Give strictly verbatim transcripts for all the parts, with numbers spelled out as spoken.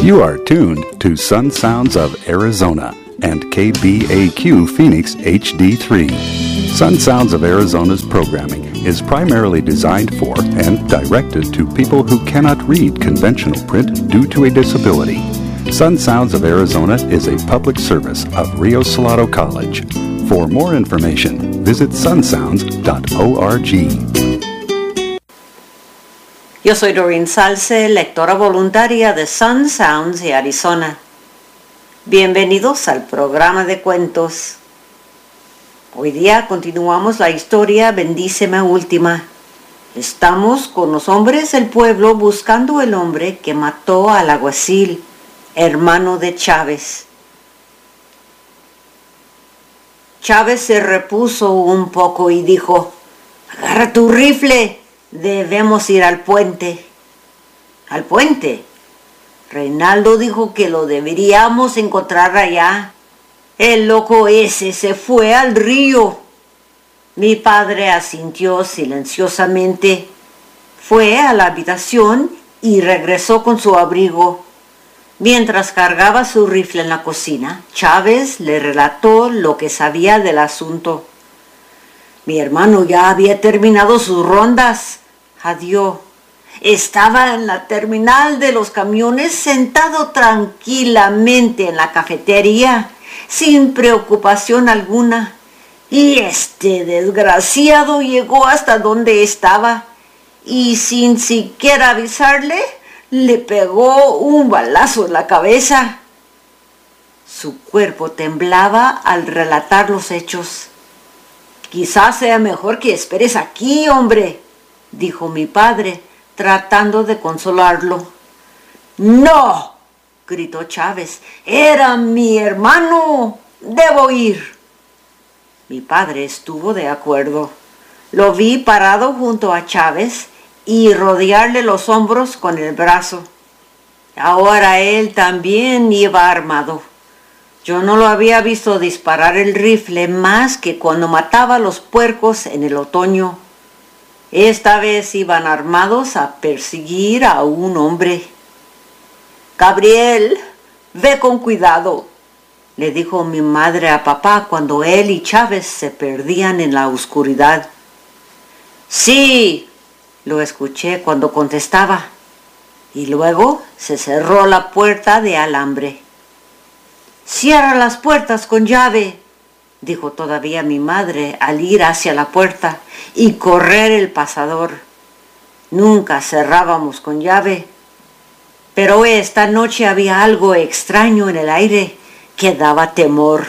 You are tuned to Sun Sounds of Arizona and K B A Q Phoenix H D three. Sun Sounds of Arizona's programming is primarily designed for and directed to people who cannot read conventional print due to a disability. Sun Sounds of Arizona is a public service of Rio Salado College. For more information, visit sun sounds dot org. Yo soy Doreen Salce, lectora voluntaria de Sun Sounds de Arizona. Bienvenidos al programa de cuentos. Hoy día continuamos la historia Bendíceme Última. Estamos con los hombres del pueblo buscando el hombre que mató al alguacil, hermano de Chávez. Chávez se repuso un poco y dijo: «Agarra tu rifle, debemos ir al puente». «¿Al puente?» Reinaldo dijo que lo deberíamos encontrar allá. El loco ese se fue al río. Mi padre asintió silenciosamente. Fue a la habitación y regresó con su abrigo. Mientras cargaba su rifle en la cocina, Chávez le relató lo que sabía del asunto. Mi hermano ya había terminado sus rondas. Adiós. Estaba en la terminal de los camiones sentado tranquilamente en la cafetería, sin preocupación alguna. Y este desgraciado llegó hasta donde estaba y sin siquiera avisarle, le pegó un balazo en la cabeza. Su cuerpo temblaba al relatar los hechos. «Quizás sea mejor que esperes aquí, hombre», dijo mi padre, tratando de consolarlo. «¡No!», gritó Chávez. «Era mi hermano. Debo ir». Mi padre estuvo de acuerdo. Lo vi parado junto a Chávez y rodearle los hombros con el brazo. Ahora él también iba armado. Yo no lo había visto disparar el rifle más que cuando mataba a los puercos en el otoño. Esta vez iban armados a perseguir a un hombre. «Gabriel, ve con cuidado», le dijo mi madre a papá cuando él y Chávez se perdían en la oscuridad. «Sí», lo escuché cuando contestaba, y luego se cerró la puerta de alambre. «Cierra las puertas con llave», dijo todavía mi madre al ir hacia la puerta y correr el pasador. Nunca cerrábamos con llave, pero esta noche había algo extraño en el aire que daba temor.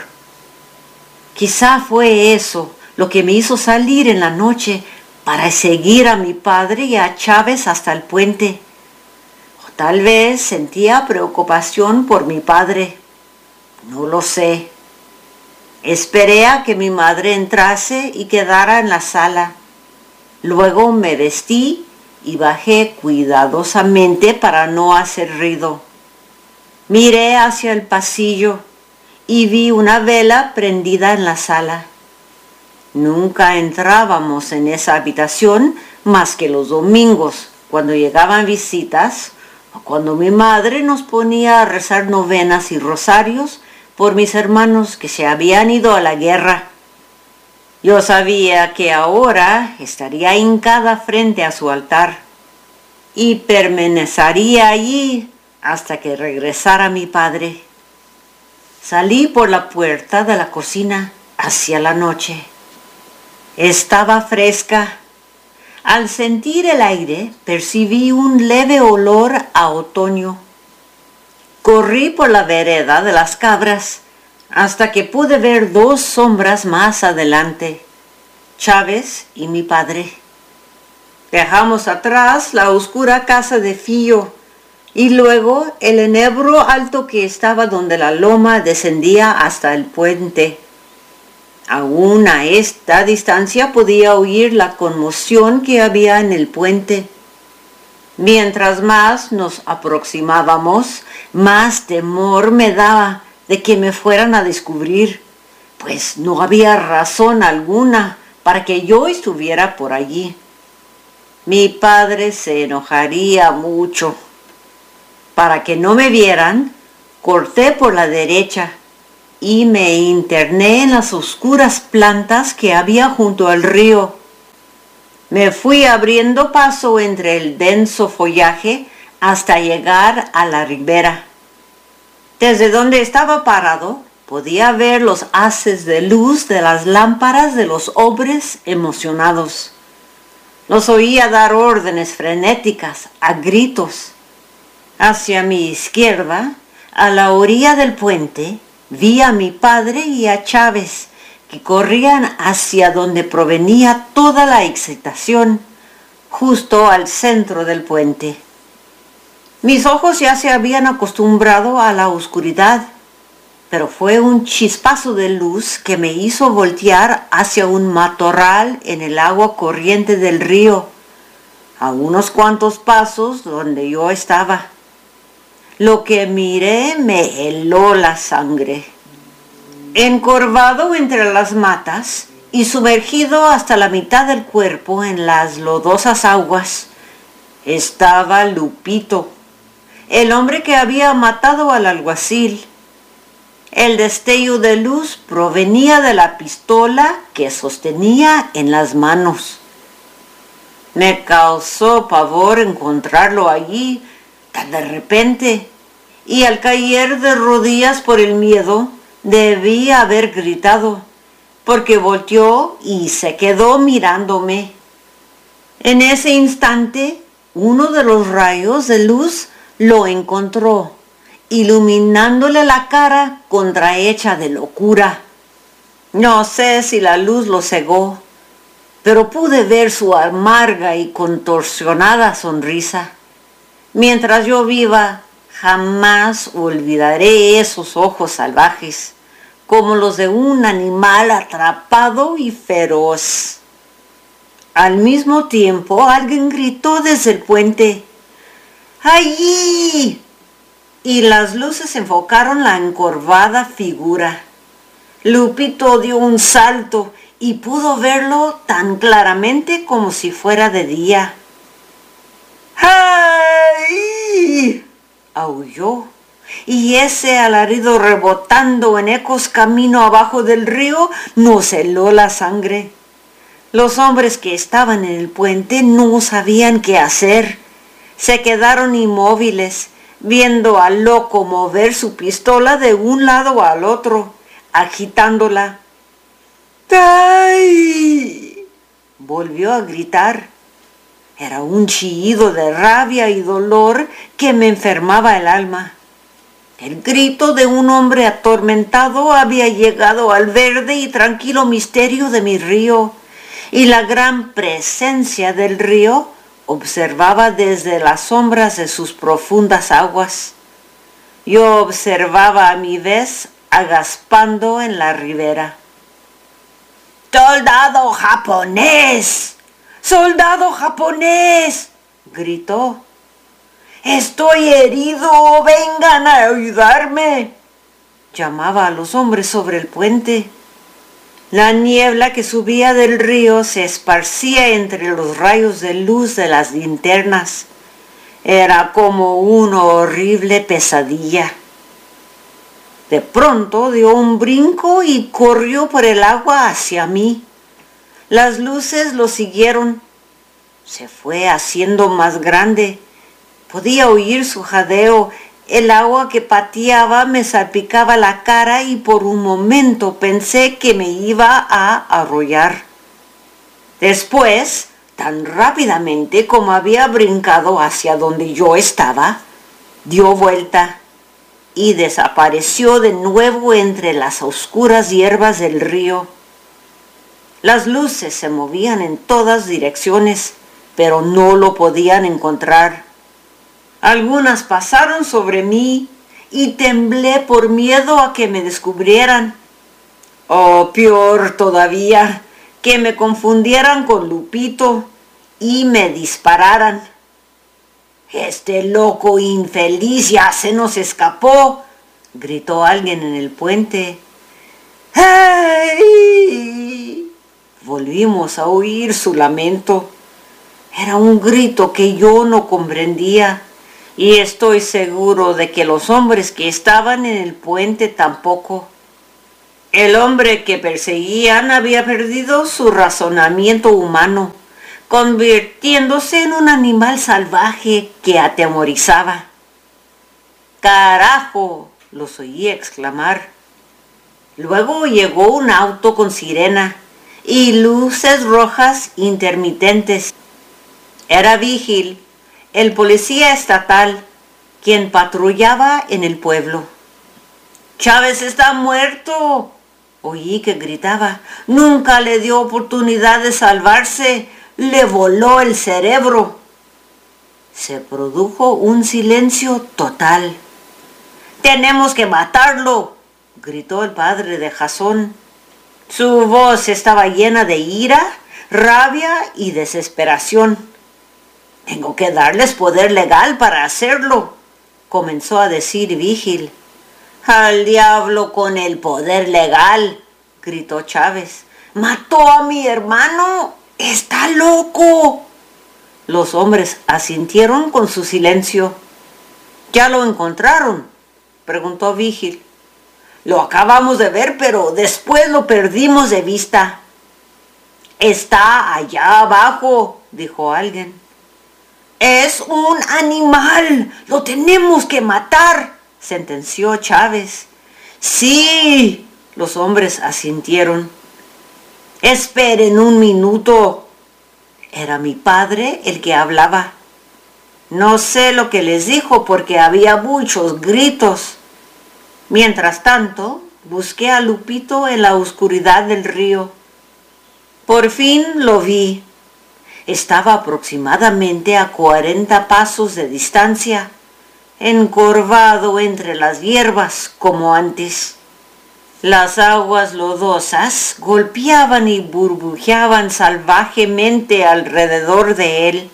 Quizá fue eso lo que me hizo salir en la noche para seguir a mi padre y a Chávez hasta el puente. O tal vez sentía preocupación por mi padre. No lo sé. Esperé a que mi madre entrase y quedara en la sala. Luego me vestí y bajé cuidadosamente para no hacer ruido. Miré hacia el pasillo y vi una vela prendida en la sala. Nunca entrábamos en esa habitación más que los domingos, cuando llegaban visitas, o cuando mi madre nos ponía a rezar novenas y rosarios por mis hermanos que se habían ido a la guerra. Yo sabía que ahora estaría hincada frente a su altar y permanecería allí hasta que regresara mi padre. Salí por la puerta de la cocina hacia la noche. Estaba fresca. Al sentir el aire, percibí un leve olor a otoño. Corrí por la vereda de las cabras hasta que pude ver dos sombras más adelante, Chávez y mi padre. Dejamos atrás la oscura casa de Fío y luego el enebro alto que estaba donde la loma descendía hasta el puente. Aún a esta distancia podía oír la conmoción que había en el puente. Mientras más nos aproximábamos, más temor me daba de que me fueran a descubrir, pues no había razón alguna para que yo estuviera por allí. Mi padre se enojaría mucho. Para que no me vieran, corté por la derecha y me interné en las oscuras plantas que había junto al río. Me fui abriendo paso entre el denso follaje hasta llegar a la ribera. Desde donde estaba parado, podía ver los haces de luz de las lámparas de los hombres emocionados. Los oía dar órdenes frenéticas, a gritos. Hacia mi izquierda, a la orilla del puente, vi a mi padre y a Chávez, que corrían hacia donde provenía toda la excitación, justo al centro del puente. Mis ojos ya se habían acostumbrado a la oscuridad, pero fue un chispazo de luz que me hizo voltear hacia un matorral en el agua corriente del río, a unos cuantos pasos donde yo estaba. Lo que miré me heló la sangre. Encorvado entre las matas y sumergido hasta la mitad del cuerpo en las lodosas aguas, estaba Lupito, el hombre que había matado al alguacil. El destello de luz provenía de la pistola que sostenía en las manos. Me causó pavor encontrarlo allí tan de repente, y al caer de rodillas por el miedo, debí haber gritado, porque volteó y se quedó mirándome. En ese instante, uno de los rayos de luz lo encontró, iluminándole la cara contrahecha de locura. No sé si la luz lo cegó, pero pude ver su amarga y contorsionada sonrisa. Mientras yo viva, jamás olvidaré esos ojos salvajes, como los de un animal atrapado y feroz. Al mismo tiempo, alguien gritó desde el puente, ¡allí! Y las luces enfocaron la encorvada figura. Lupito dio un salto y pudo verlo tan claramente como si fuera de día. ¡Ay! Aulló, y ese alarido rebotando en ecos camino abajo del río nos heló la sangre. Los hombres que estaban en el puente no sabían qué hacer. Se quedaron inmóviles, viendo al loco mover su pistola de un lado al otro, agitándola. ¡Ay! Volvió a gritar. Era un chillido de rabia y dolor que me enfermaba el alma. El grito de un hombre atormentado había llegado al verde y tranquilo misterio de mi río, y la gran presencia del río observaba desde las sombras de sus profundas aguas. Yo observaba a mi vez agaspando en la ribera. ¡Soldado japonés! ¡Soldado japonés!, gritó. ¡Estoy herido! ¡Vengan a ayudarme!, llamaba a los hombres sobre el puente. La niebla que subía del río se esparcía entre los rayos de luz de las linternas. Era como una horrible pesadilla. De pronto dio un brinco y corrió por el agua hacia mí. Las luces lo siguieron. Se fue haciendo más grande. Podía oír su jadeo. El agua que pateaba me salpicaba la cara y por un momento pensé que me iba a arrollar. Después, tan rápidamente como había brincado hacia donde yo estaba, dio vuelta y desapareció de nuevo entre las oscuras hierbas del río. Las luces se movían en todas direcciones, pero no lo podían encontrar. Algunas pasaron sobre mí y temblé por miedo a que me descubrieran. O peor todavía, que me confundieran con Lupito y me dispararan. «Este loco infeliz ya se nos escapó», gritó alguien en el puente. ¡Ay! Volvimos a oír su lamento. Era un grito que yo no comprendía. Y estoy seguro de que los hombres que estaban en el puente tampoco. El hombre que perseguían había perdido su razonamiento humano, convirtiéndose en un animal salvaje que atemorizaba. ¡Carajo!, los oí exclamar. Luego llegó un auto con sirena y luces rojas intermitentes. Era Vigil, el policía estatal, quien patrullaba en el pueblo. «¡Chávez está muerto!», oí que gritaba. «Nunca le dio oportunidad de salvarse, le voló el cerebro». Se produjo un silencio total. «¡Tenemos que matarlo!», gritó el padre de Jasón. Su voz estaba llena de ira, rabia y desesperación. «Tengo que darles poder legal para hacerlo», comenzó a decir Vigil. «Al diablo con el poder legal», gritó Chávez. «¡Mató a mi hermano! ¡Está loco!». Los hombres asintieron con su silencio. «¿Ya lo encontraron?», preguntó Vigil. «Lo acabamos de ver, pero después lo perdimos de vista». «Está allá abajo», dijo alguien. «Es un animal, lo tenemos que matar», sentenció Chávez. «Sí», los hombres asintieron. «Esperen un minuto». Era mi padre el que hablaba. No sé lo que les dijo porque había muchos gritos. Mientras tanto, busqué a Lupito en la oscuridad del río. Por fin lo vi. Estaba aproximadamente a cuarenta pasos de distancia, encorvado entre las hierbas como antes. Las aguas lodosas golpeaban y burbujeaban salvajemente alrededor de él.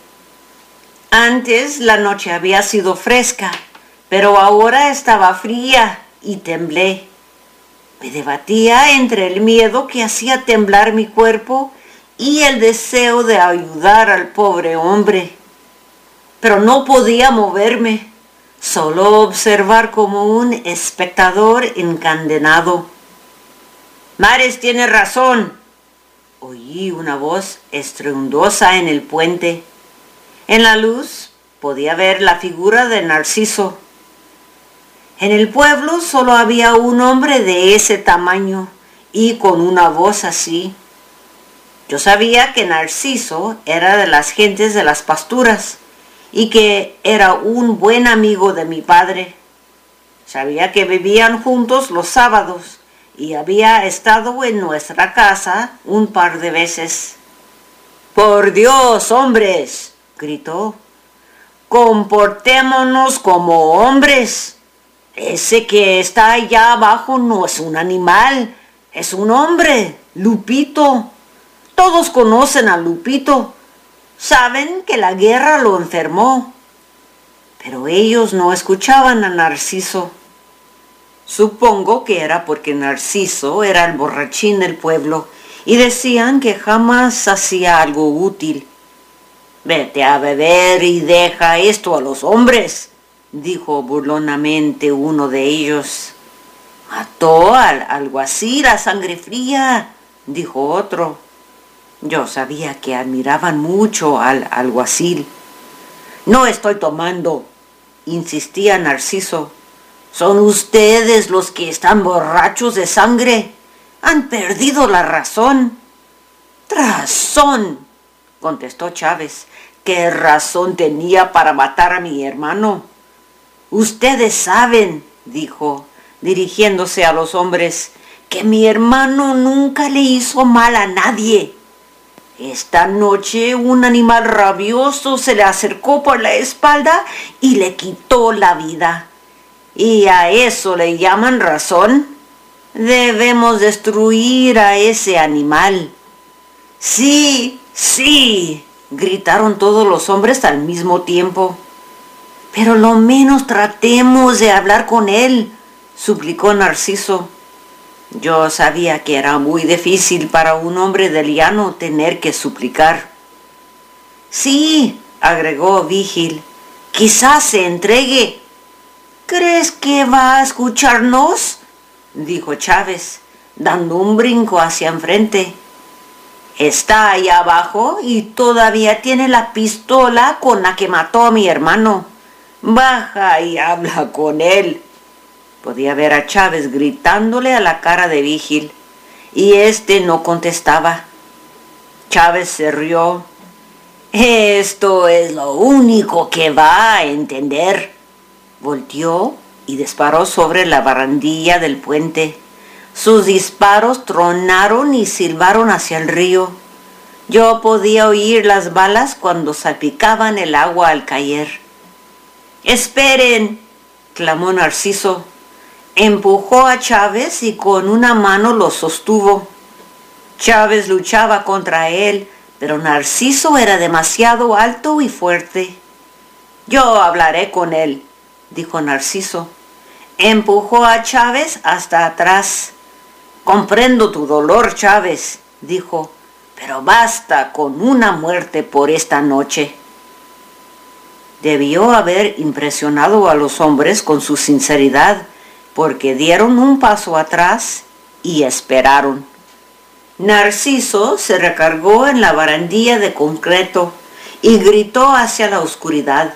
Antes la noche había sido fresca, pero ahora estaba fría y temblé. Me debatía entre el miedo que hacía temblar mi cuerpo y el deseo de ayudar al pobre hombre. Pero no podía moverme, solo observar como un espectador encadenado. «Mares tiene razón», oí una voz estruendosa en el puente. En la luz podía ver la figura de Narciso. En el pueblo solo había un hombre de ese tamaño y con una voz así. Yo sabía que Narciso era de las gentes de las pasturas y que era un buen amigo de mi padre. Sabía que vivían juntos los sábados y había estado en nuestra casa un par de veces. «¡Por Dios, hombres!», gritó. «Comportémonos como hombres. Ese que está allá abajo no es un animal, es un hombre, Lupito. Todos conocen a Lupito. Saben que la guerra lo enfermó». Pero ellos no escuchaban a Narciso. Supongo que era porque Narciso era el borrachín del pueblo y decían que jamás hacía algo útil. «Vete a beber y deja esto a los hombres», dijo burlonamente uno de ellos. «Mató al alguacil a sangre fría», dijo otro. Yo sabía que admiraban mucho al alguacil. «No estoy tomando», insistía Narciso. «Son ustedes los que están borrachos de sangre. Han perdido la razón». «¡Razón!», contestó Chávez. «¿Qué razón tenía para matar a mi hermano?». «Ustedes saben», dijo, dirigiéndose a los hombres, «que mi hermano nunca le hizo mal a nadie. Esta noche un animal rabioso se le acercó por la espalda y le quitó la vida. ¿Y a eso le llaman razón? Debemos destruir a ese animal». «Sí, sí», gritaron todos los hombres al mismo tiempo. «Pero lo menos tratemos de hablar con él», suplicó Narciso. Yo sabía que era muy difícil para un hombre del llano tener que suplicar. «Sí», agregó Vigil, Quizás se entregue. ¿Crees que va a escucharnos?, dijo Chávez, dando un brinco hacia enfrente. Está ahí abajo y todavía tiene la pistola con la que mató a mi hermano. Baja y habla con él. Podía ver a Chávez gritándole a la cara de Vigil, y éste no contestaba. Chávez se rió. Esto es lo único que va a entender. Volteó y disparó sobre la barandilla del puente. Sus disparos tronaron y silbaron hacia el río. Yo podía oír las balas cuando salpicaban el agua al caer. ¡Esperen!, clamó Narciso. Empujó a Chávez y con una mano lo sostuvo. Chávez luchaba contra él, pero Narciso era demasiado alto y fuerte. Yo hablaré con él, dijo Narciso. Empujó a Chávez hasta atrás. Comprendo tu dolor, Chávez, dijo, pero basta con una muerte por esta noche. Debió haber impresionado a los hombres con su sinceridad, porque dieron un paso atrás y esperaron. Narciso se recargó en la barandilla de concreto y gritó hacia la oscuridad.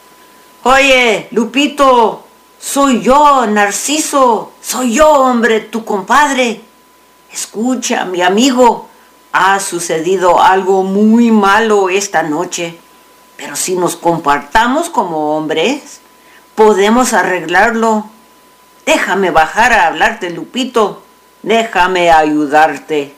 «Oye, Lupito, soy yo, Narciso, soy yo, hombre, tu compadre. Escucha, mi amigo, ha sucedido algo muy malo esta noche, pero si nos comportamos como hombres, podemos arreglarlo. Déjame bajar a hablarte, Lupito, déjame ayudarte».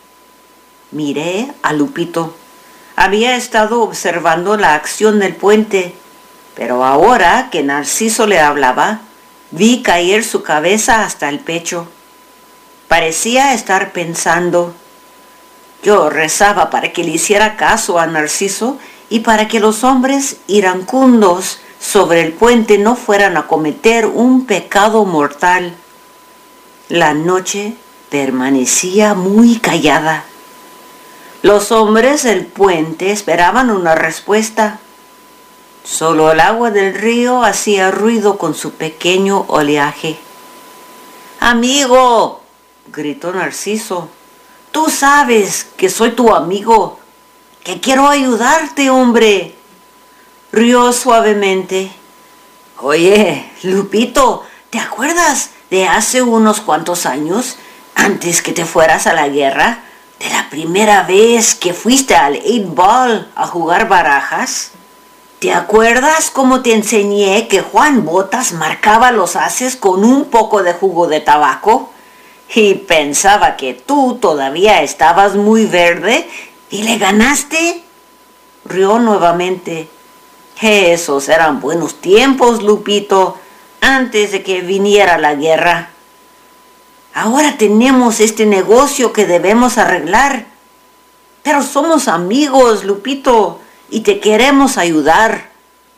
Miré a Lupito. Había estado observando la acción del puente, pero ahora que Narciso le hablaba, vi caer su cabeza hasta el pecho. Parecía estar pensando. Yo rezaba para que le hiciera caso a Narciso y para que los hombres iracundos sobre el puente no fueran a cometer un pecado mortal. La noche permanecía muy callada. Los hombres del puente esperaban una respuesta. Solo el agua del río hacía ruido con su pequeño oleaje. «Amigo», gritó Narciso, «tú sabes que soy tu amigo, que quiero ayudarte, hombre». Rió suavemente. «Oye, Lupito, ¿te acuerdas de hace unos cuantos años, antes que te fueras a la guerra, de la primera vez que fuiste al eight ball a jugar barajas? ¿Te acuerdas cómo te enseñé que Juan Botas marcaba los ases con un poco de jugo de tabaco? Y pensaba que tú todavía estabas muy verde y le ganaste». Rió nuevamente. «Esos eran buenos tiempos, Lupito, antes de que viniera la guerra. Ahora tenemos este negocio que debemos arreglar. Pero somos amigos, Lupito, y te queremos ayudar».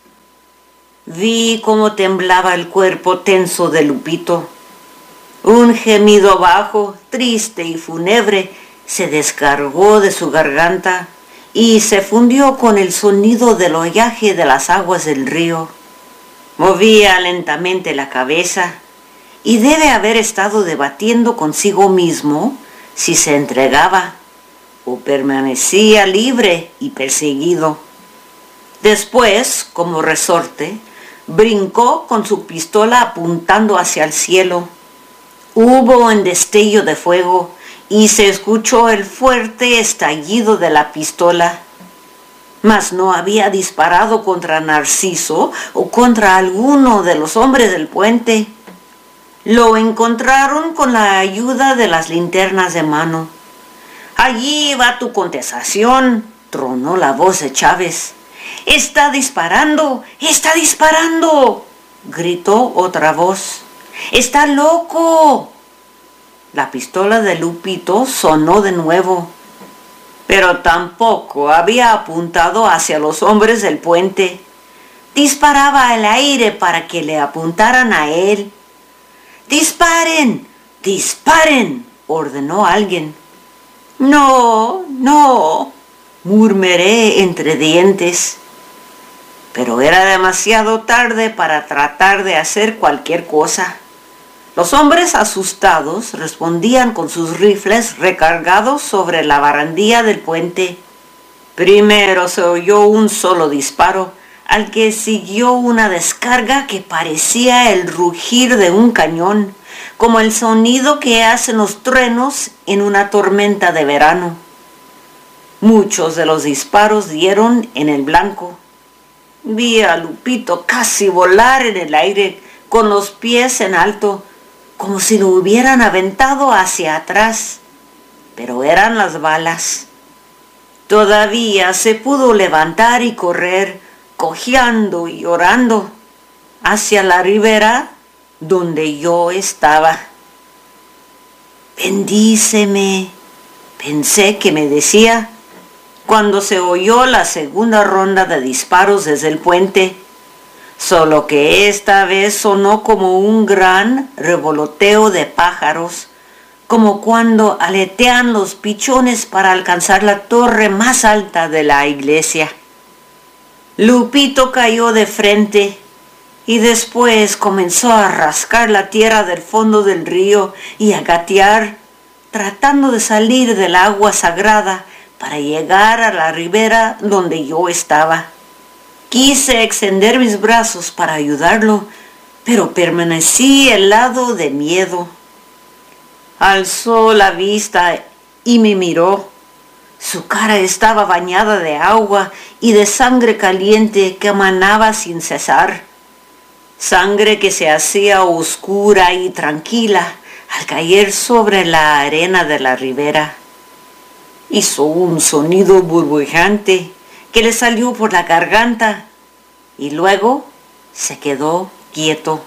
Vi cómo temblaba el cuerpo tenso de Lupito. Un gemido bajo, triste y fúnebre, se descargó de su garganta y se fundió con el sonido del oleaje de las aguas del río. Movía lentamente la cabeza y debe haber estado debatiendo consigo mismo si se entregaba o permanecía libre y perseguido. Después, como resorte, brincó con su pistola apuntando hacia el cielo. Hubo un destello de fuego y se escuchó el fuerte estallido de la pistola. Mas no había disparado contra Narciso o contra alguno de los hombres del puente. Lo encontraron con la ayuda de las linternas de mano. «Allí va tu contestación», tronó la voz de Chávez. «¡Está disparando! ¡Está disparando!», gritó otra voz. «¡Está loco!». La pistola de Lupito sonó de nuevo, pero tampoco había apuntado hacia los hombres del puente. Disparaba al aire para que le apuntaran a él. «¡Disparen! ¡Disparen!», ordenó alguien. «No, no», murmuré entre dientes. pero era demasiado tarde para tratar de hacer cualquier cosa. Los hombres asustados respondían con sus rifles recargados sobre la barandilla del puente. Primero se oyó un solo disparo, al que siguió una descarga que parecía el rugir de un cañón, como el sonido que hacen los truenos en una tormenta de verano. Muchos de los disparos dieron en el blanco. Vi a Lupito casi volar en el aire con los pies en alto, como si lo hubieran aventado hacia atrás, pero eran las balas. Todavía se pudo levantar y correr, cojeando y llorando, hacia la ribera donde yo estaba. Bendíceme, pensé que me decía, cuando se oyó la segunda ronda de disparos desde el puente, solo que esta vez sonó como un gran revoloteo de pájaros, como cuando aletean los pichones para alcanzar la torre más alta de la iglesia. Lupito cayó de frente y después comenzó a rascar la tierra del fondo del río y a gatear, tratando de salir del agua sagrada para llegar a la ribera donde yo estaba. Quise extender mis brazos para ayudarlo, pero permanecí helado de miedo. Alzó la vista y me miró. Su cara estaba bañada de agua y de sangre caliente que manaba sin cesar. Sangre que se hacía oscura y tranquila al caer sobre la arena de la ribera. Hizo un sonido burbujeante que le salió por la garganta y luego se quedó quieto.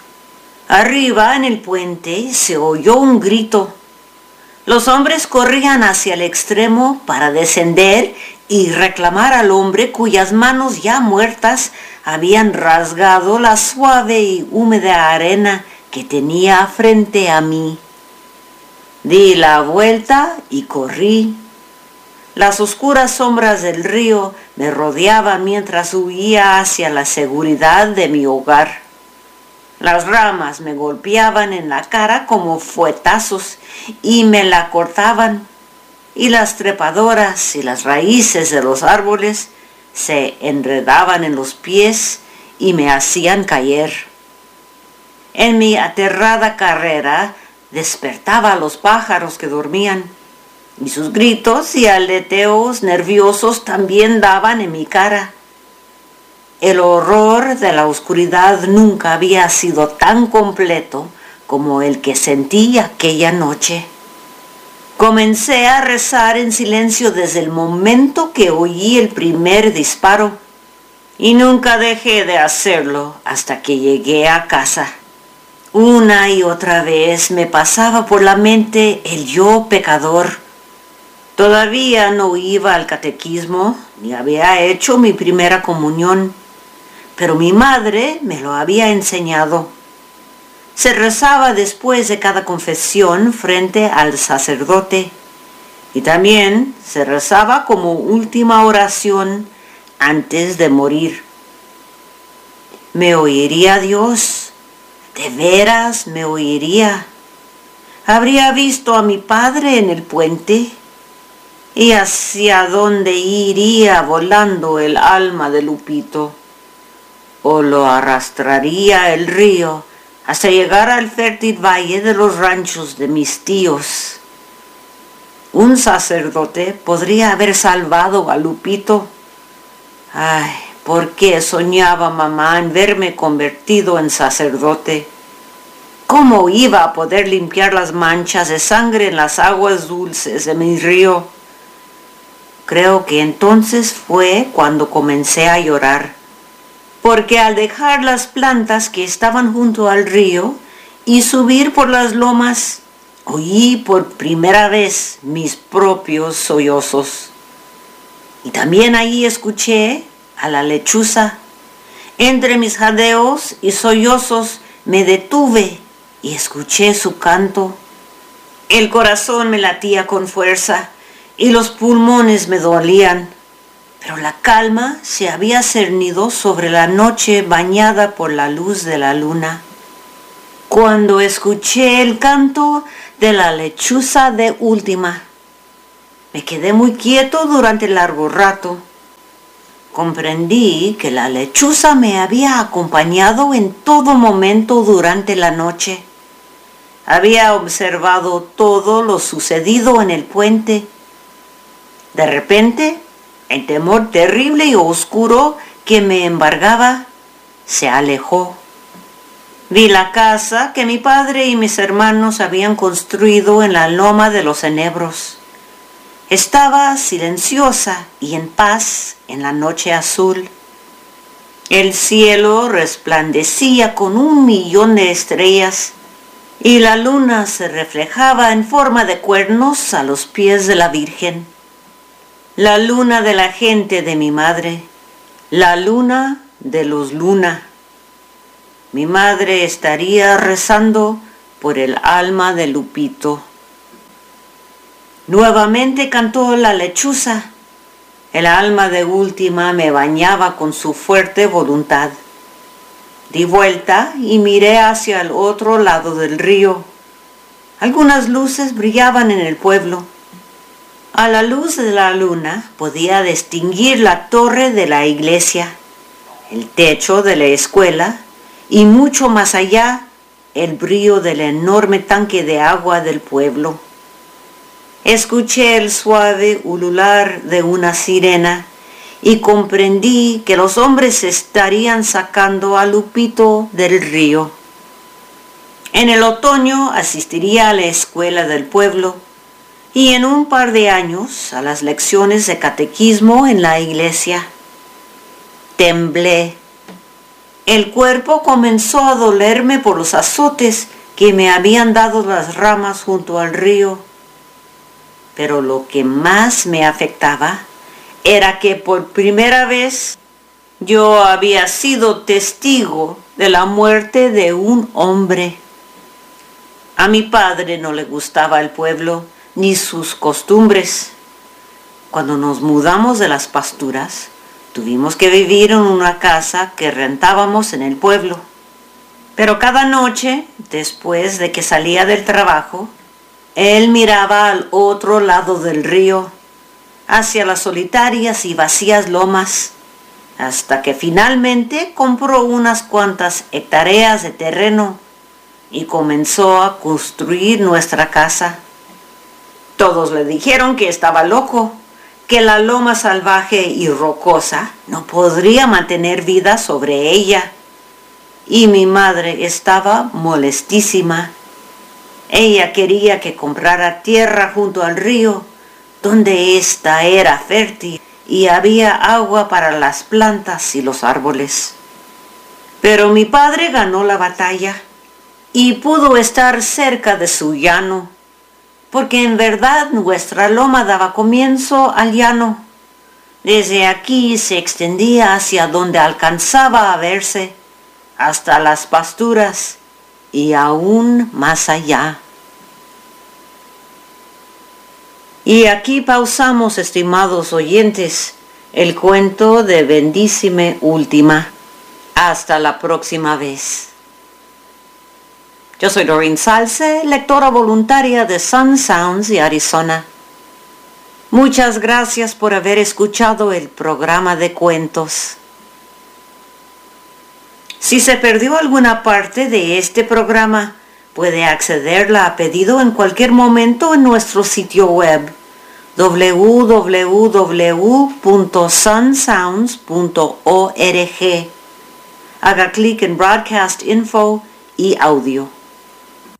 Arriba en el puente se oyó un grito. Los hombres corrían hacia el extremo para descender y reclamar al hombre cuyas manos ya muertas habían rasgado la suave y húmeda arena que tenía frente a mí. Di la vuelta y corrí. Las oscuras sombras del río me rodeaban mientras huía hacia la seguridad de mi hogar. Las ramas me golpeaban en la cara como fuetazos y me la cortaban, y las trepadoras y las raíces de los árboles se enredaban en los pies y me hacían caer. En mi aterrada carrera despertaba a los pájaros que dormían, y sus gritos y aleteos nerviosos también daban en mi cara. El horror de la oscuridad nunca había sido tan completo como el que sentí aquella noche. Comencé a rezar en silencio desde el momento que oí el primer disparo, y nunca dejé de hacerlo hasta que llegué a casa. Una y otra vez me pasaba por la mente el yo pecador. Todavía no iba al catequismo ni había hecho mi primera comunión, pero mi madre me lo había enseñado. Se rezaba después de cada confesión frente al sacerdote y también se rezaba como última oración antes de morir. ¿Me oiría Dios? ¿De veras me oiría? ¿Habría visto a mi padre en el puente? ¿Y hacia dónde iría volando el alma de Lupito? ¿O lo arrastraría el río hasta llegar al fértil valle de los ranchos de mis tíos? Un sacerdote podría haber salvado a Lupito. Ay, ¿por qué soñaba mamá en verme convertido en sacerdote? ¿Cómo iba a poder limpiar las manchas de sangre en las aguas dulces de mi río? Creo que entonces fue cuando comencé a llorar, porque al dejar las plantas que estaban junto al río y subir por las lomas, oí por primera vez mis propios sollozos. Y también ahí escuché a la lechuza. Entre mis jadeos y sollozos me detuve y escuché su canto. El corazón me latía con fuerza y los pulmones me dolían. pero la calma se había cernido sobre la noche bañada por la luz de la luna. Cuando escuché el canto de la lechuza de última, me quedé muy quieto durante largo rato. Comprendí que la lechuza me había acompañado en todo momento durante la noche. Había observado todo lo sucedido en el puente. De repente, el temor terrible y oscuro que me embargaba se alejó. Vi la casa que mi padre y mis hermanos habían construido en la loma de los enebros. Estaba silenciosa y en paz en la noche azul. El cielo resplandecía con un millón de estrellas y la luna se reflejaba en forma de cuernos a los pies de la Virgen. La luna de la gente de mi madre, la luna de los Luna. Mi madre estaría rezando por el alma de Lupito. Nuevamente cantó la lechuza. El alma de última me bañaba con su fuerte voluntad. Di vuelta y miré hacia el otro lado del río. Algunas luces brillaban en el pueblo. A la luz de la luna podía distinguir la torre de la iglesia, el techo de la escuela y mucho más allá el brillo del enorme tanque de agua del pueblo. Escuché el suave ulular de una sirena y comprendí que los hombres estarían sacando a Lupito del río. En el otoño asistiría a la escuela del pueblo y en un par de años a las lecciones de catequismo en la iglesia. Temblé. El cuerpo comenzó a dolerme por los azotes que me habían dado las ramas junto al río. Pero lo que más me afectaba era que por primera vez yo había sido testigo de la muerte de un hombre. A mi padre no le gustaba el pueblo ni sus costumbres. Cuando nos mudamos de las pasturas, tuvimos que vivir en una casa que rentábamos en el pueblo. Pero cada noche, después de que salía del trabajo, él miraba al otro lado del río, hacia las solitarias y vacías lomas, hasta que finalmente compró unas cuantas hectáreas de terreno y comenzó a construir nuestra casa. Todos le dijeron que estaba loco, que la loma salvaje y rocosa no podría mantener vida sobre ella. Y mi madre estaba molestísima. Ella quería que comprara tierra junto al río, donde ésta era fértil y había agua para las plantas y los árboles. Pero mi padre ganó la batalla y pudo estar cerca de su llano, porque en verdad nuestra loma daba comienzo al llano. Desde aquí se extendía hacia donde alcanzaba a verse, hasta las pasturas y aún más allá. Y aquí pausamos, estimados oyentes, el cuento de Bendísime Última. Hasta la próxima vez. Yo soy Doreen Salce, lectora voluntaria de Sun Sounds de Arizona. Muchas gracias por haber escuchado el programa de cuentos. Si se perdió alguna parte de este programa, puede accederla a pedido en cualquier momento en nuestro sitio web doble u doble u doble u punto sun sounds punto org. Haga clic en Broadcast Info y Audio.